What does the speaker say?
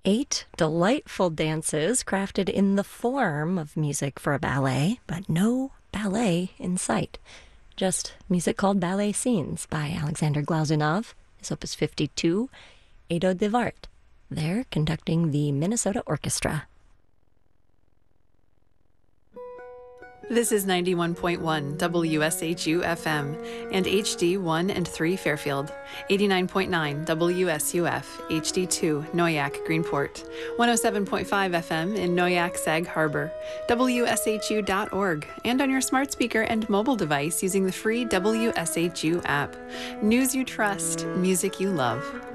8 delightful dances crafted in the form of music for a ballet, but no ballet in sight. Just music called Ballet Scenes by Alexander Glazunov, his Opus 52, Edo de Wart. They're conducting the Minnesota Orchestra. This is 91.1 WSHU FM and HD1 and 3 Fairfield, 89.9 WSUF, HD2 Noyak Greenport, 107.5 FM in Noyak Sag Harbor, WSHU.org, and on your smart speaker and mobile device using the free WSHU app. News you trust, music you love.